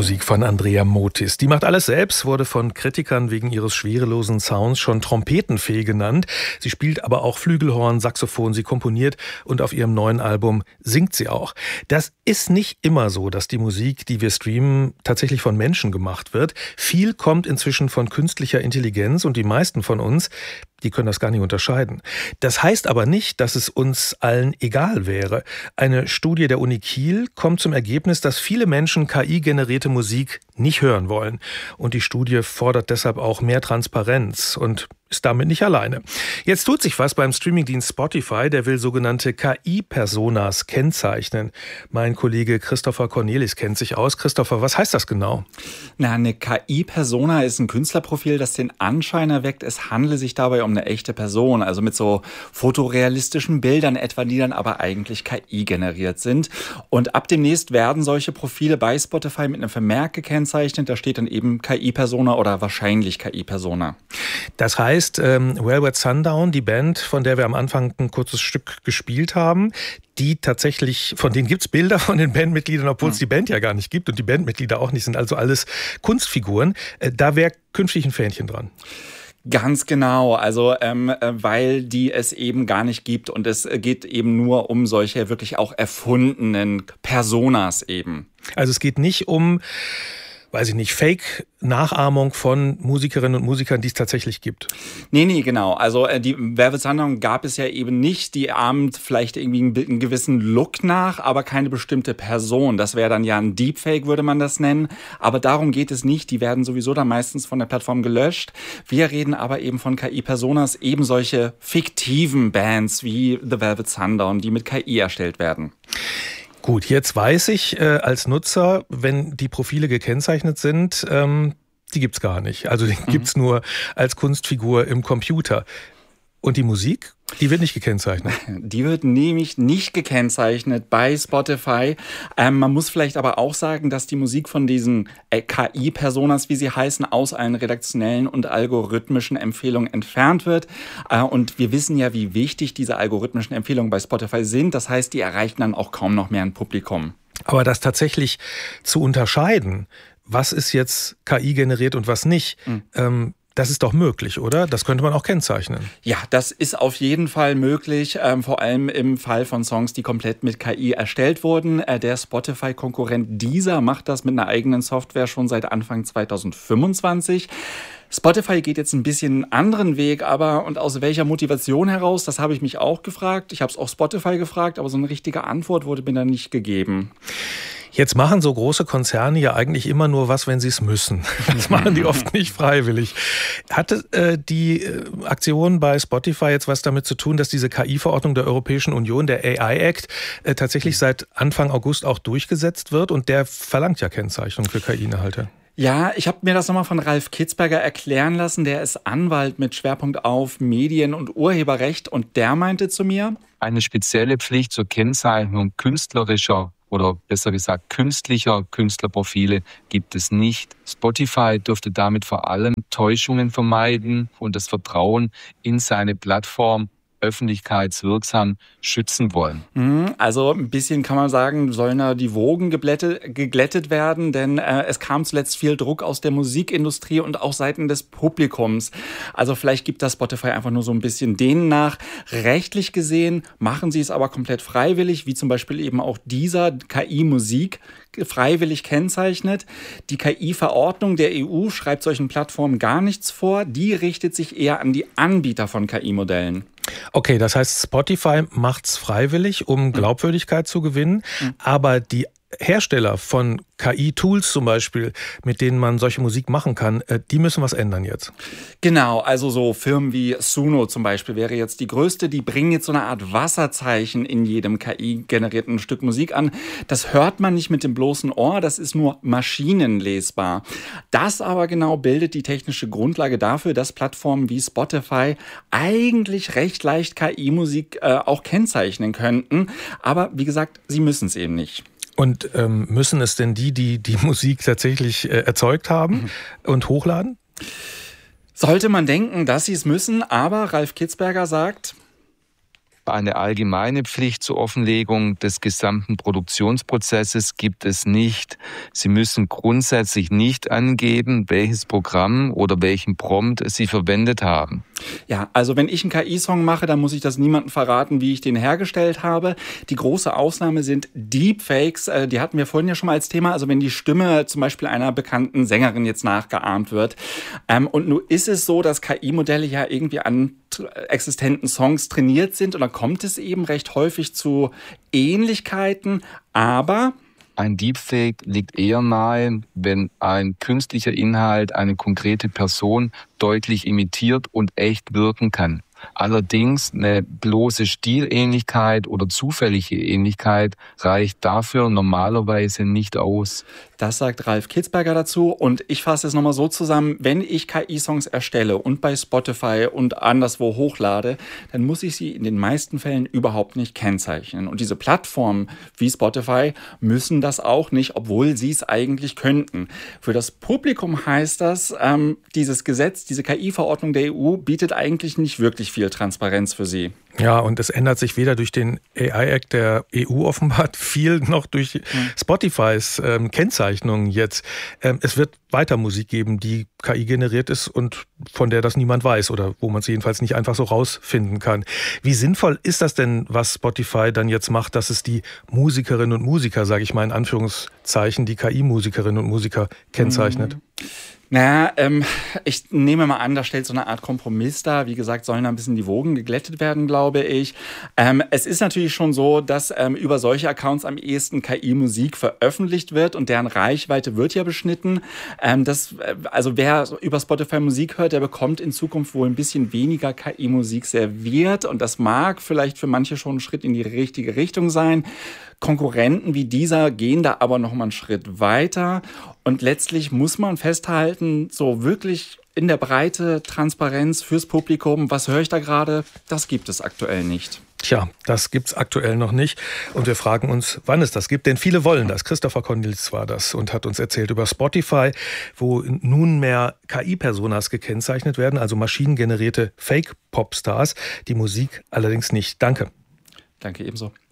Musik von Andrea Motis. Die macht alles selbst, wurde von Kritikern wegen ihres schwerelosen Sounds schon Trompetenfee genannt. Sie spielt aber auch Flügelhorn, Saxophon, sie komponiert und auf ihrem neuen Album singt sie auch. Das ist nicht immer so, dass die Musik, die wir streamen, tatsächlich von Menschen gemacht wird. Viel kommt inzwischen von künstlicher Intelligenz und die meisten von uns, die können das gar nicht unterscheiden. Das heißt aber nicht, dass es uns allen egal wäre. Eine Studie der Uni Kiel kommt zum Ergebnis, dass viele Menschen KI-generierte Musik nicht hören wollen. Und die Studie fordert deshalb auch mehr Transparenz und ist damit nicht alleine. Jetzt tut sich was beim Streamingdienst Spotify, der will sogenannte KI-Personas kennzeichnen. Mein Kollege Christopher Cornelis kennt sich aus. Christopher, was heißt das genau? Eine KI-Persona ist ein Künstlerprofil, das den Anschein erweckt, es handle sich dabei um eine echte Person, also mit so fotorealistischen Bildern etwa, die dann aber eigentlich KI generiert sind. Und ab demnächst werden solche Profile bei Spotify mit einem Vermerk gekennzeichnet, da steht dann eben KI-Persona oder wahrscheinlich KI-Persona. Das heißt, Velvet Sundown, die Band, von der wir am Anfang ein kurzes Stück gespielt haben, die tatsächlich, von denen gibt's Bilder von den Bandmitgliedern, obwohl es die Band ja gar nicht gibt und die Bandmitglieder auch nicht, sind also alles Kunstfiguren. Da wäre künftig ein Fähnchen dran. Ganz genau, also weil die es eben gar nicht gibt und es geht eben nur um solche wirklich auch erfundenen Personas eben. Also es geht nicht um, weiß ich nicht, Fake-Nachahmung von Musikerinnen und Musikern, die es tatsächlich gibt. Nee, genau. Also die Velvet Sundown gab es ja eben nicht. Die ahmt vielleicht irgendwie einen gewissen Look nach, aber keine bestimmte Person. Das wäre dann ja ein Deepfake, würde man das nennen. Aber darum geht es nicht. Die werden sowieso dann meistens von der Plattform gelöscht. Wir reden aber eben von KI-Personas, eben solche fiktiven Bands wie The Velvet Sundown, die mit KI erstellt werden. Gut, jetzt weiß ich als Nutzer, wenn die Profile gekennzeichnet sind, die gibt's gar nicht. Also die gibt's nur als Kunstfigur im Computer. Und die Musik, die wird nicht gekennzeichnet. Die wird nämlich nicht gekennzeichnet bei Spotify. Man muss vielleicht aber auch sagen, dass die Musik von diesen KI-Personas, wie sie heißen, aus allen redaktionellen und algorithmischen Empfehlungen entfernt wird. Und wir wissen ja, wie wichtig diese algorithmischen Empfehlungen bei Spotify sind. Das heißt, die erreichen dann auch kaum noch mehr ein Publikum. Aber das tatsächlich zu unterscheiden, was ist jetzt KI generiert und was nicht, das ist doch möglich, oder? Das könnte man auch kennzeichnen. Ja, das ist auf jeden Fall möglich, vor allem im Fall von Songs, die komplett mit KI erstellt wurden. Der Spotify-Konkurrent Deezer macht das mit einer eigenen Software schon seit Anfang 2025. Spotify geht jetzt ein bisschen einen anderen Weg, aber und aus welcher Motivation heraus, das habe ich mich auch gefragt. Ich habe es auch Spotify gefragt, aber so eine richtige Antwort wurde mir da nicht gegeben. Jetzt machen so große Konzerne ja eigentlich immer nur was, wenn sie es müssen. Das machen die oft nicht freiwillig. Hatte die Aktion bei Spotify jetzt was damit zu tun, dass diese KI-Verordnung der Europäischen Union, der AI Act, tatsächlich seit Anfang August auch durchgesetzt wird? Und der verlangt ja Kennzeichnung für KI-Inhalte. Ja, ich habe mir das nochmal von Ralf Kitzberger erklären lassen. Der ist Anwalt mit Schwerpunkt auf Medien- und Urheberrecht. Und der meinte zu mir: Eine spezielle Pflicht zur Kennzeichnung künstlerischer oder besser gesagt künstlicher Künstlerprofile gibt es nicht. Spotify dürfte damit vor allem Täuschungen vermeiden und das Vertrauen in seine Plattform öffentlichkeitswirksam schützen wollen. Also ein bisschen kann man sagen, sollen da die Wogen geglättet werden, denn es kam zuletzt viel Druck aus der Musikindustrie und auch seitens des Publikums. Also vielleicht gibt das Spotify einfach nur so ein bisschen denen nach. Rechtlich gesehen machen sie es aber komplett freiwillig, wie zum Beispiel eben auch dieser KI-Musik freiwillig kennzeichnet. Die KI-Verordnung der EU schreibt solchen Plattformen gar nichts vor. Die richtet sich eher an die Anbieter von KI-Modellen. Okay, das heißt, Spotify macht's freiwillig, um Glaubwürdigkeit zu gewinnen, aber die Hersteller von KI-Tools zum Beispiel, mit denen man solche Musik machen kann, die müssen was ändern jetzt. Genau, also so Firmen wie Suno zum Beispiel wäre jetzt die größte, die bringen jetzt so eine Art Wasserzeichen in jedem KI-generierten Stück Musik an. Das hört man nicht mit dem bloßen Ohr, das ist nur maschinenlesbar. Das aber genau bildet die technische Grundlage dafür, dass Plattformen wie Spotify eigentlich recht leicht KI-Musik auch kennzeichnen könnten. Aber wie gesagt, sie müssen es eben nicht. Und müssen es denn die Musik tatsächlich erzeugt haben und hochladen? Sollte man denken, dass sie es müssen, aber Ralf Kitzberger sagt: Eine allgemeine Pflicht zur Offenlegung des gesamten Produktionsprozesses gibt es nicht. Sie müssen grundsätzlich nicht angeben, welches Programm oder welchen Prompt Sie verwendet haben. Ja, also wenn ich einen KI-Song mache, dann muss ich das niemandem verraten, wie ich den hergestellt habe. Die große Ausnahme sind Deepfakes. Die hatten wir vorhin ja schon mal als Thema. Also wenn die Stimme zum Beispiel einer bekannten Sängerin jetzt nachgeahmt wird. Und nun ist es so, dass KI-Modelle ja irgendwie an existenten Songs trainiert sind. Und dann kommt es eben recht häufig zu Ähnlichkeiten. Aber ein Deepfake liegt eher nahe, wenn ein künstlicher Inhalt eine konkrete Person deutlich imitiert und echt wirken kann. Allerdings eine bloße Stilähnlichkeit oder zufällige Ähnlichkeit reicht dafür normalerweise nicht aus. Das sagt Ralf Kitzberger dazu und ich fasse es nochmal so zusammen, wenn ich KI-Songs erstelle und bei Spotify und anderswo hochlade, dann muss ich sie in den meisten Fällen überhaupt nicht kennzeichnen. Und diese Plattformen wie Spotify müssen das auch nicht, obwohl sie es eigentlich könnten. Für das Publikum heißt das, dieses Gesetz, diese KI-Verordnung der EU bietet eigentlich nicht wirklich viel Transparenz für sie. Ja, und es ändert sich weder durch den AI-Act der EU offenbar viel, noch durch Spotifys Kennzeichnung jetzt. Es wird weiter Musik geben, die KI generiert ist und von der das niemand weiß oder wo man sie jedenfalls nicht einfach so rausfinden kann. Wie sinnvoll ist das denn, was Spotify dann jetzt macht, dass es die Musikerinnen und Musiker, sage ich mal in Anführungszeichen, die KI-Musikerinnen und Musiker kennzeichnet? Naja, ich nehme mal an, da stellt so eine Art Kompromiss dar. Wie gesagt, sollen da ein bisschen die Wogen geglättet werden, glaube ich. Es ist natürlich schon so, dass über solche Accounts am ehesten KI-Musik veröffentlicht wird und deren Reichweite wird ja beschnitten. Also wer über Spotify Musik hört, der bekommt in Zukunft wohl ein bisschen weniger KI-Musik serviert und das mag vielleicht für manche schon ein Schritt in die richtige Richtung sein. Konkurrenten wie dieser gehen da aber noch mal einen Schritt weiter und letztlich muss man festhalten, so wirklich in der Breite Transparenz fürs Publikum, was höre ich da gerade, das gibt es aktuell nicht. Tja, das gibt's aktuell noch nicht und wir fragen uns, wann es das gibt, denn viele wollen das. Christopher Cornils war das und hat uns erzählt über Spotify, wo nunmehr KI-Personas gekennzeichnet werden, also maschinengenerierte Fake-Popstars, die Musik allerdings nicht. Danke. Danke ebenso.